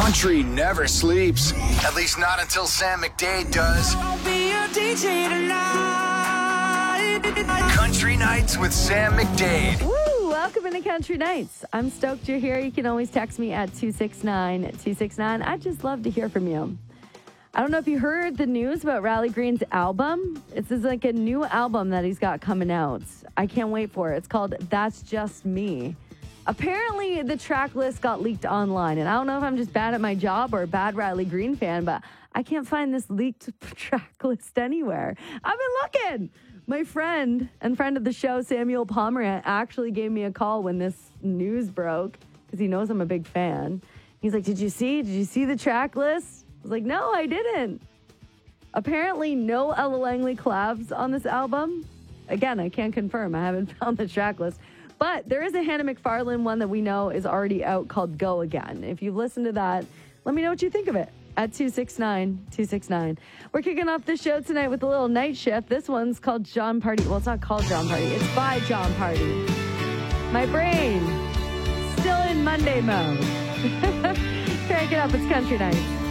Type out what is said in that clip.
Country never sleeps. At least not until Sam McDade does. I'll be your DJ tonight. Country Nights with Sam McDade. Woo! Welcome into Country Nights. I'm stoked you're here. You can always text me at 269-269. I'd just love to hear from you. I don't know if you heard the news about Riley Green's album. This is like a new album that he's got coming out. I can't wait for it. It's called That's Just Me. Apparently, the track list got leaked online, and I don't know if I'm just bad at my job or a bad Riley Green fan, but I can't find this leaked track list anywhere. I've been looking. My friend and friend of the show, Samuel Pomerant, actually gave me a call when this news broke because he knows I'm a big fan. He's like, Did you see the track list? I was like, no, I didn't. Apparently, no Ella Langley collabs on this album. Again, I can't confirm. I haven't found the track list. But there is a Hannah McFarlane one that we know is already out called Go Again. If you've listened to that, let me know what you think of it at 269-269. We're kicking off the show tonight with a little night shift. This one's called John Party. Well, it's not called John Party. It's by John Party. My brain still in Monday mode. Crank it up. It's Country Night.